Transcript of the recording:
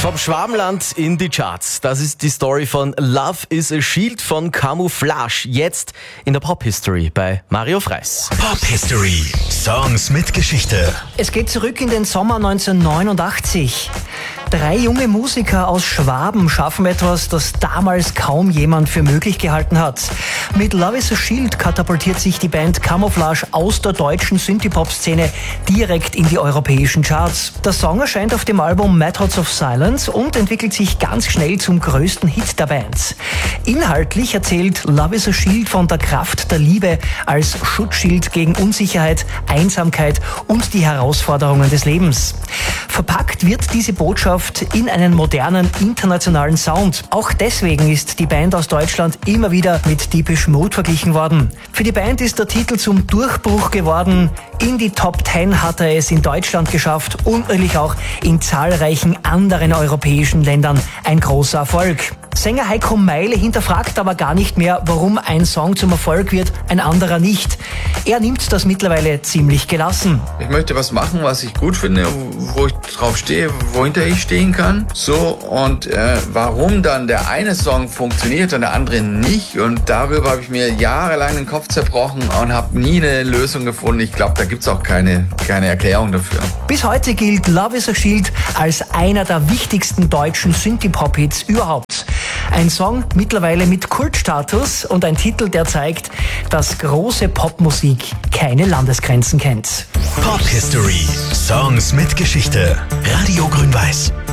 Vom Schwabenland in die Charts. Das ist die Story von Love is a Shield von Camouflage. Jetzt in der Pop History bei Mario Freis. Pop History. Songs mit Geschichte. Es geht zurück in den Sommer 1989. 3 junge Musiker aus Schwaben schaffen etwas, das damals kaum jemand für möglich gehalten hat. Mit Love is a Shield katapultiert sich die Band Camouflage aus der deutschen Synthie-Pop-Szene direkt in die europäischen Charts. Der Song erscheint auf dem Album Methods of Silence und entwickelt sich ganz schnell zum größten Hit der Band. Inhaltlich erzählt Love is a Shield von der Kraft der Liebe als Schutzschild gegen Unsicherheit, Einsamkeit und die Herausforderungen des Lebens. Verpackt wird diese Botschaft in einen modernen, internationalen Sound. Auch deswegen ist die Band aus Deutschland immer wieder mit Depeche Mode verglichen worden. Für die Band ist der Titel zum Durchbruch geworden. In die Top 10 hat er es in Deutschland geschafft und natürlich auch in zahlreichen anderen europäischen Ländern ein großer Erfolg. Sänger Heiko Meile hinterfragt aber gar nicht mehr, warum ein Song zum Erfolg wird, ein anderer nicht. Er nimmt das mittlerweile ziemlich gelassen. Ich möchte was machen, was ich gut finde, wo ich drauf stehe, wohinter ich stehen kann. So, und warum dann der eine Song funktioniert und der andere nicht. Und darüber habe ich mir jahrelang den Kopf zerbrochen und habe nie eine Lösung gefunden. Ich glaube, da gibt's auch keine Erklärung dafür. Bis heute gilt Love is a Shield als einer der wichtigsten deutschen Synthie-Pop-Hits überhaupt. Ein Song mittlerweile mit Kultstatus und ein Titel, der zeigt, dass große Popmusik keine Landesgrenzen kennt. Pop History. Songs mit Geschichte. Radio Grün-Weiß.